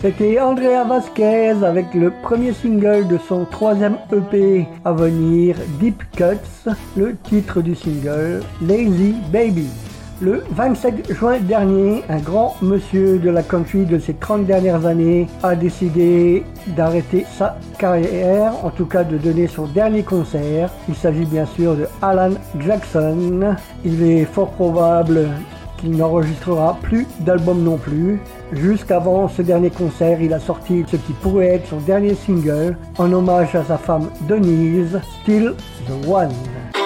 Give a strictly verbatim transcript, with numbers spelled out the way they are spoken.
C'était Andrea Vasquez avec le premier single de son troisième E P à venir, Deep Cuts, le titre du single, Lazy Baby. Le vingt-sept juin dernier, un grand monsieur de la country de ces trente dernières années a décidé d'arrêter sa carrière, en tout cas de donner son dernier concert. Il s'agit bien sûr de Alan Jackson. Il est fort probable qu'il n'enregistrera plus d'album non plus. Jusqu'avant ce dernier concert, il a sorti ce qui pourrait être son dernier single en hommage à sa femme Denise, Still the One.